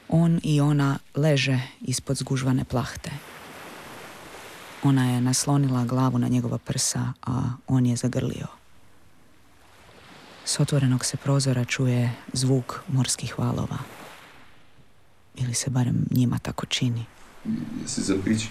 On i ona leže ispod zgužvane plahte. Ona je naslonila glavu na njegova prsa, a on je zagrlio. S otvorenog se prozora čuje zvuk morskih valova. Ili se barem njima tako čini. Jesi za piće?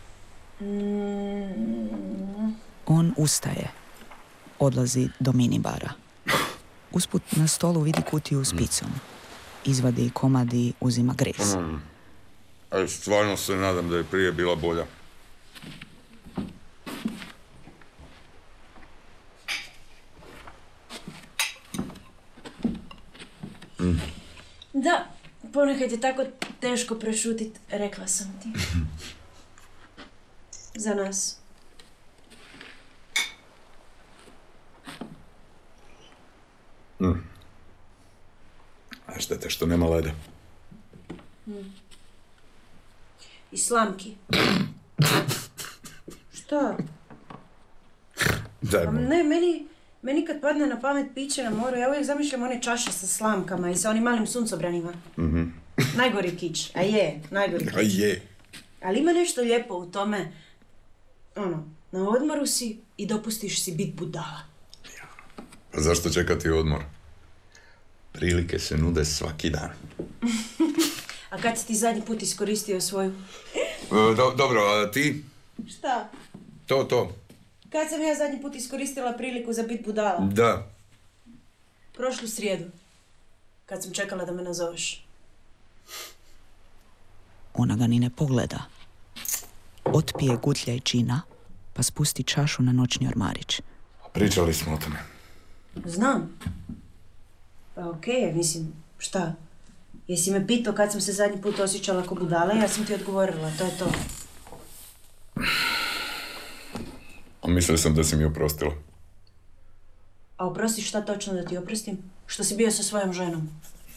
On ustaje. Odlazi do minibara. Usput na stolu vidi kutiju s picom. Izvadi komad i uzima grez. Ali stvarno se nadam da je prije bila bolja. Da, ponekad je tako teško prešutit, rekla sam ti. Za nas. A štete što nema leda. I slamki. Šta? Daj mu. Ne, meni kad padne na pamet piće na moru, ja uvijek zamišljam one čaše sa slamkama i sa onim malim suncobranima. Najgori kič. A je, najgori kič. A je. Ali ima nešto lijepo u tome. Na odmoru si i dopustiš si bit budala. A zašto čekati odmor? Prilike se nude svaki dan. A kad si ti zadnji put iskoristio svoju... Dobro, a ti? Šta? To. Kad sam ja zadnji put iskoristila priliku za bit budala? Da. Prošlu srijedu. Kad sam čekala da me nazoveš. Ona ga ni ne pogleda. Otpije gutljaj džina, pa spusti čašu na noćni ormarić. Pričali smo o tome. Znam. Pa okej, mislim, šta? Jesi me pitao kad sam se zadnji put osjećala ko budala, ja sam ti odgovorila, to je to. A mislio sam da si mi oprostila. A oprostiš šta točno da ti oprostim? Što si bio sa svojom ženom?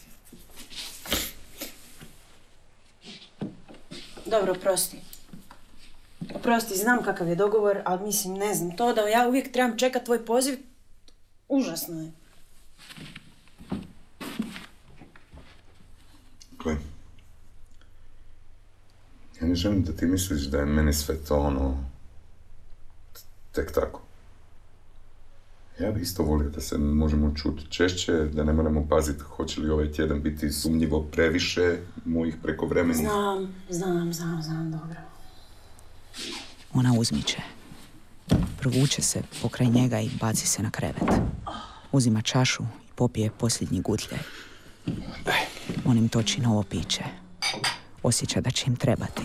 Dobro, oprosti. Oprosti, znam kakav je dogovor, ali mislim, ne znam, to da ja uvijek trebam čekat tvoj poziv, užasno je. Gle, ja ne želim da ti misliš da je meni sve to tek tako. Ja bi isto volio da se možemo čuti češće, da ne moramo paziti hoće li ovaj tjedan biti sumnjivo previše mojih prekovremenih. Znam, dobro. Ona uzmiče. Provuče se pokraj njega i baci se na krevet. Uzima čašu i popije posljednji gutljaj. On im toči novo piće. Osjeća da će im trebati.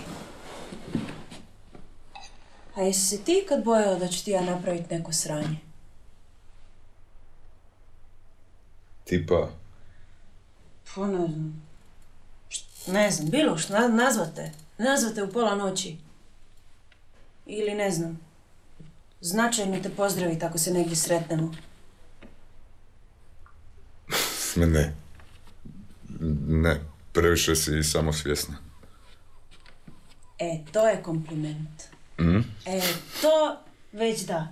A jesi se ti kad bojala da ću ti ja napraviti neko sranje? Tipa? Pa ne znam. Ne znam, bilo što, nazvate. Nazvate u pola noći. Ili ne znam. Značajno te pozdraviti ako se negdje sretnemo. Ne, previše si samosvjesna. To je kompliment. To već da.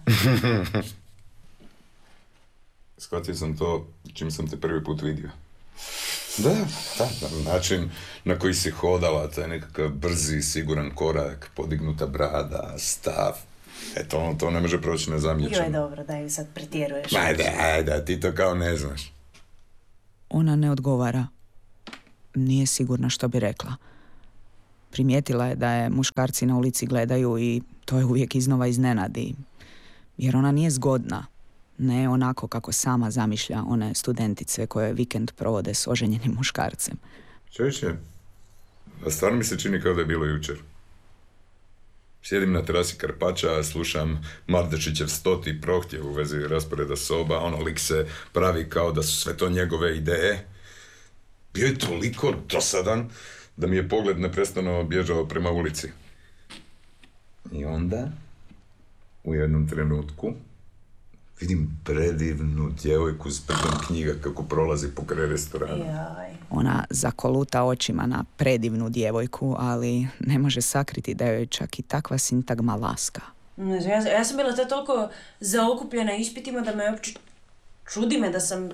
Shvatio sam to čim sam te prvi put vidio. Da, način na koji si hodala, taj nekakav brzi, siguran korak, podignuta brada, stav. To ne može proći nezamijećeno. Joj, dobro, daj, sad pretjeruješ. Ajde, ti to kao ne znaš. Ona ne odgovara. Nije sigurna što bi rekla. Primijetila je da je muškarci na ulici gledaju i to je uvijek iznova iznenadi. Jer ona nije zgodna. Ne onako kako sama zamišlja one studentice koje vikend provode s oženjenim muškarcem. Čovječe, a stvarno mi se čini kao da je bilo jučer. Sjedim na terasi Karpača, slušam Mardešićev 100. prohtjev u vezi rasporeda soba, lik se pravi kao da su sve to njegove ideje. Bio je toliko dosadan da mi je pogled neprestano bježao prema ulici. I onda, u jednom trenutku, vidim predivnu djevojku s brdom knjiga kako prolazi pokraj restorana. Jaj. Ona zakoluta očima na predivnu djevojku, ali ne može sakriti da joj čak i takva sintagma laska. Ja sam bila toliko zaokupljena ispitima da me uopće čudi me da sam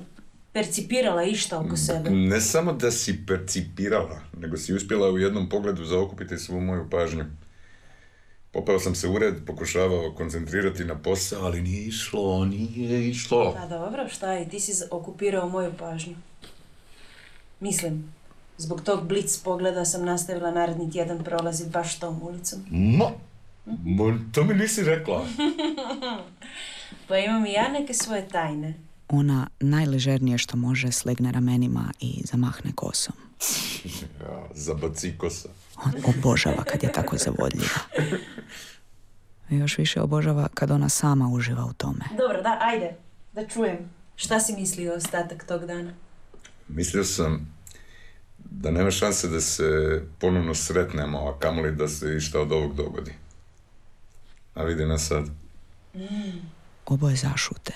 percipirala išta oko sebe. Ne samo da si percipirala, nego si uspjela u jednom pogledu zaokupiti svu moju pažnju. Popeo sam se u ured, pokušavao koncentrirati na posao, ali nije išlo. Pa dobro, šta je, ti si okupirao moju pažnju. Mislim, zbog tog blic pogleda sam nastavila naredni tjedan prolaziti baš tom ulicom. To mi nisi rekla. Pa imam i ja neke svoje tajne. Ona najležernije što može slegne ramenima i zamahne kosom. Ja, zabaci kosa. On obožava kad je tako zavodljiva. Još više obožava kad ona sama uživa u tome. Dobro, da, ajde, da čujem. Šta si mislio ostatak tog dana? Mislio sam da nema šanse da se ponovno sretnemo, a kamoli da se išta od ovog dogodi. A vidi nas sad. Oboje zašute.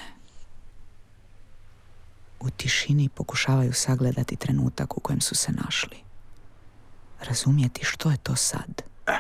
U tišini pokušavaju sagledati trenutak u kojem su se našli. Razumjeti što je to sad.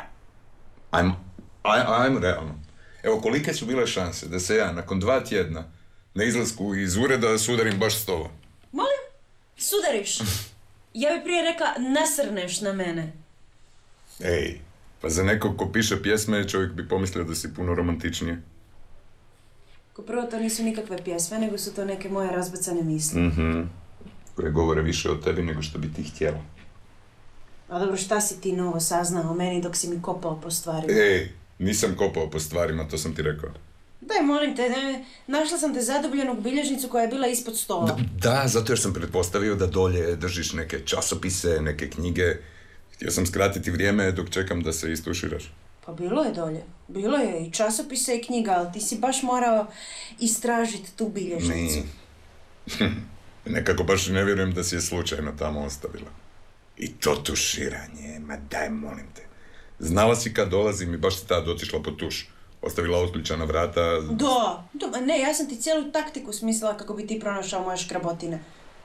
Ajmo realno. Evo, kolike su bile šanse da se ja nakon 2 tjedna na izlasku iz ureda sudarim baš s tobom? Molim? Sudariš? Ja bi prije rekla, nasrneš na mene. Ej, pa za nekog ko piše pjesme, čovjek bi pomislio da si puno romantičnije. Ko prvo, to nisu nikakve pjesme, nego su to neke moje razbacane misli. Koje govore više o tebi nego što bi ti htjela. A dobro, šta si ti novo saznao o meni dok si mi kopao po stvarima? Ej, nisam kopao po stvarima, to sam ti rekao. Daj, molim te, našla sam te zadubljenog bilježnicu koja je bila ispod stola. Da, zato jer sam pretpostavio da dolje držiš neke časopise, neke knjige. Htio sam skratiti vrijeme dok čekam da se istuširaš. Pa bilo je dolje. Bilo je i časopise i knjiga, ali ti si baš morao istražiti tu bilježnicu. Nekako baš ne vjerujem da si je slučajno tamo ostavila. I to tuširanje, ma daj, molim te. Znala si kad dolazim i baš si tad otišla po tuš. Ostavila otključana vrata. Da, ne, ja sam ti cijelu taktiku smislila kako bi ti pronašao moje škrabotine.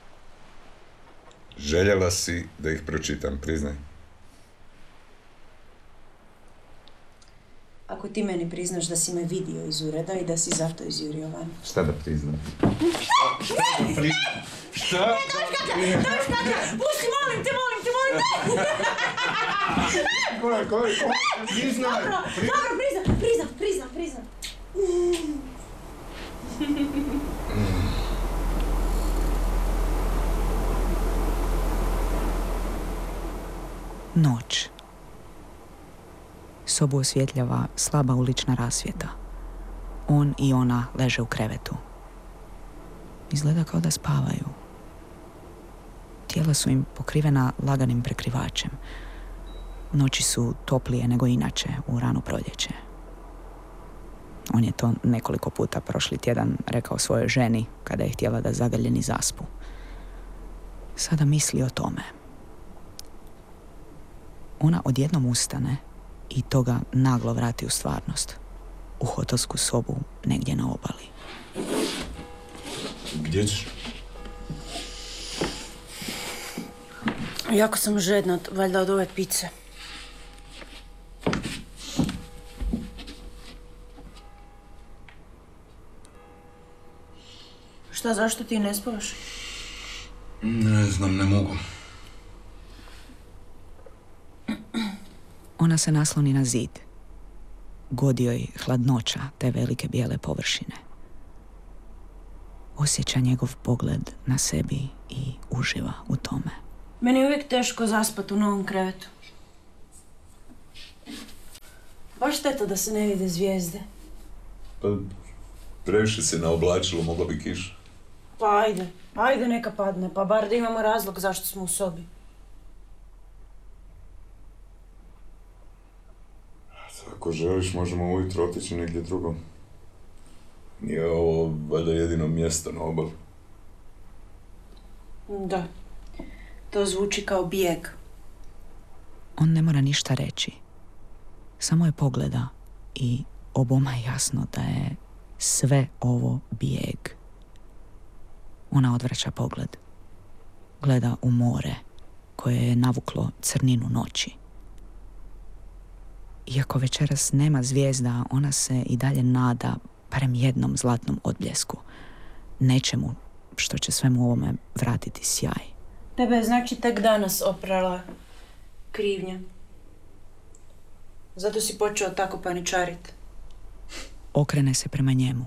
Željela si da ih pročitam, priznaj. Ako ti meni priznaš da si me vidio iz ureda i da si zato izjurio van. Šta da priznam? Šta? Pusti, molim te! Priznaj! Dobro, priznam. Noć. Sobu osvjetljava slaba ulična rasvjeta. On i ona leže u krevetu. Izgleda kao da spavaju. Tijela su im pokrivena laganim prekrivačem. Noći su toplije nego inače u rano proljeće. On je to nekoliko puta prošli tjedan rekao svojoj ženi kada je htjela da zagaljeni zaspu. Sada misli o tome. Ona odjednom ustane i toga naglo vrati u stvarnost. U hotelsku sobu negdje na obali. Gdje ćeš? Jako sam žedna, valjda od ove pice. Šta, zašto ti ne spavaš? Ne znam, ne mogu. Ona se nasloni na zid. Godi joj hladnoća te velike bijele površine. Osjeća njegov pogled na sebi i uživa u tome. Meni je uvijek teško zaspat u novom krevetu. Baš šteta da se ne vide zvijezde. Pa, previše se naoblačilo, mogla bi kiša. Pa ajde neka padne, pa bar da imamo razlog zašto smo u sobi. Ako želiš, možemo ujutro otići negdje drugo. Nije ovo valjda jedino mjesto na obali. Da, to zvuči kao bijeg. On ne mora ništa reći. Samo je pogleda i oboma je jasno da je sve ovo bijeg. Ona odvraća pogled. Gleda u more koje je navuklo crninu noći. Iako večeras nema zvijezda, ona se i dalje nada barem jednom zlatnom odbljesku. Nečemu što će svemu ovome vratiti sjaj. Tebe je znači tek danas oprala krivnja. Zato si počeo tako paničariti. Okrene se prema njemu.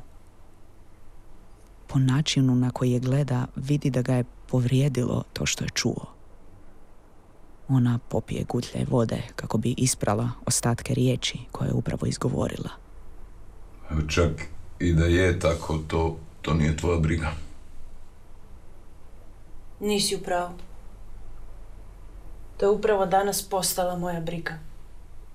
Po načinu na koji je gleda, vidi da ga je povrijedilo to što je čuo. Ona popije gutlje vode kako bi isprala ostatke riječi koje je upravo izgovorila. Čak i da je tako, to nije tvoja briga. Nisi u pravu. To je upravo danas postala moja briga.